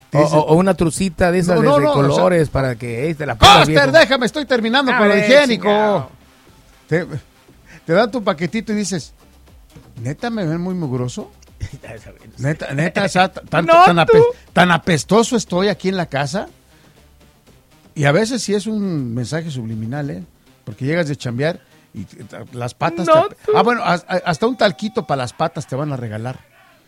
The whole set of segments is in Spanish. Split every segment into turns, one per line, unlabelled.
O una trucita de esas de colores, o sea, para que te la
pongas. ¡Coster, déjame! Estoy terminando con lo higiénico. Te dan tu paquetito y dices, ¿neta me ven muy mugroso? Neta, o sea, tan apestoso estoy aquí en la casa. Y a veces sí es un mensaje subliminal, porque llegas de chambear y las patas... bueno, hasta un talquito para las patas te van a regalar.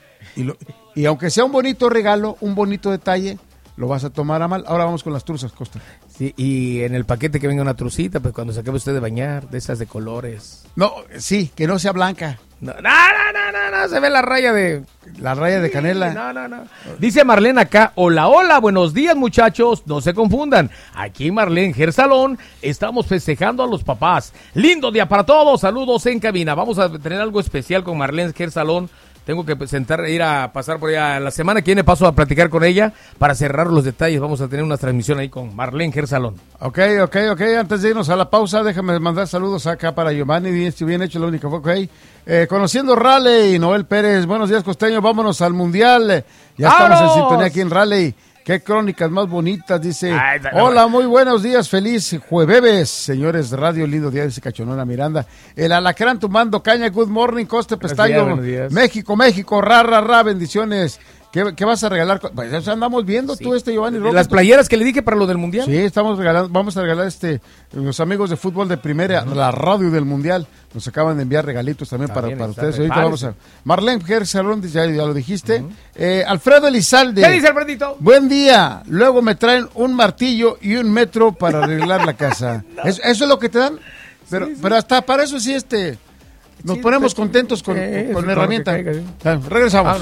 Y aunque sea un bonito regalo, un bonito detalle, lo vas a tomar a mal. Ahora vamos con las truzas, Costa.
Sí, y en el paquete que venga una trucita, pues cuando se acabe usted de bañar, de esas de colores.
No, sí, que no sea blanca.
No, se ve la raya de
canela.
No. Dice Marlene acá, hola, buenos días muchachos, no se confundan. Aquí Marlene Gersalón, estamos festejando a los papás. Lindo día para todos, saludos en cabina. Vamos a tener algo especial con Marlene Gersalón. Tengo que ir a pasar por allá. La semana que viene paso a platicar con ella para cerrar los detalles. Vamos a tener una transmisión ahí con Marlene Gersalón.
Ok. Antes de irnos a la pausa, déjame mandar saludos acá para Giovanni. Bien hecho, lo único fue ok. Conociendo Raleigh, Noel Pérez. Buenos días, Costeño. Vámonos al Mundial. Ya estamos en sintonía aquí en Raleigh. Qué crónicas más bonitas, dice. Hola, muy buenos días, feliz jueves, señores de Radio Lindo Día, dice Cachonona Miranda. El alacrán tumbando caña, good morning, Coste Pestaño. México, ra, bendiciones. ¿Qué vas a regalar? Pues eso andamos viendo, sí. Tú, Giovanni Rojas.
Las playeras que le dije para lo del Mundial.
Sí, vamos a regalar los amigos de fútbol de primera, la radio del Mundial. Nos acaban de enviar regalitos también para ustedes. Ahorita vamos a... Marlene Gersalón, ya lo dijiste. Alfredo Elizalde.
¿Qué dice Alfredito?
Buen día. Luego me traen un martillo y un metro para arreglar la casa. No. ¿Eso es lo que te dan? Pero hasta para eso sí nos ponemos contentos con la herramienta. Regresamos.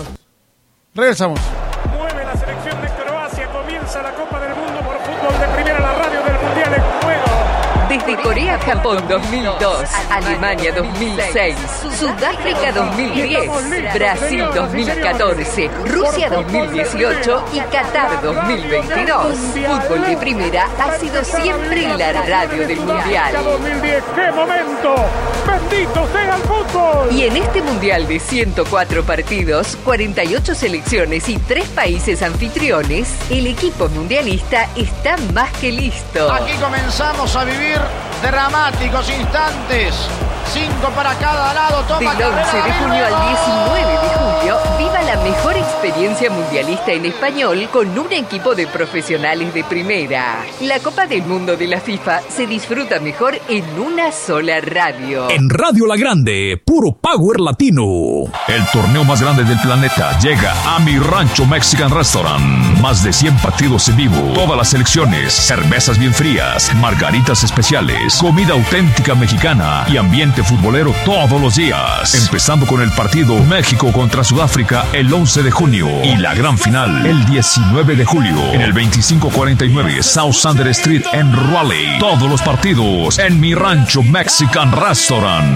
Mueve la selección de Croacia, comienza la Copa del Mundo por fútbol de primera, la radio del Mundial en juego.
Desde Corea, Japón 2002, Alemania 2006, Sudáfrica 2010, Brasil 2014, Rusia 2018 y Qatar 2022. Fútbol de primera ha sido siempre la radio del Mundial.
2010, ¡qué momento! ¡Bendito sea el fútbol!
Y en este Mundial de 104 partidos, 48 selecciones y 3 países anfitriones, el equipo mundialista está más que listo.
Aquí comenzamos a vivir dramáticos instantes. 5 para cada lado. Toma
del 11 de junio al 19 de julio, viva la mejor experiencia mundialista en español con un equipo de profesionales de primera. La Copa del Mundo de la FIFA se disfruta mejor en una sola radio.
En Radio La Grande, puro power latino. El torneo más grande del planeta llega a Mi Rancho Mexican Restaurant. Más de 100 partidos en vivo, todas las selecciones, cervezas bien frías, margaritas especiales, comida auténtica mexicana y ambiente futbolero todos los días. Empezando con el partido México contra Sudáfrica el 11 de junio y la gran final el 19 de julio en el 2549 South Sander Street en Raleigh. Todos los partidos en Mi Rancho Mexican Restaurant.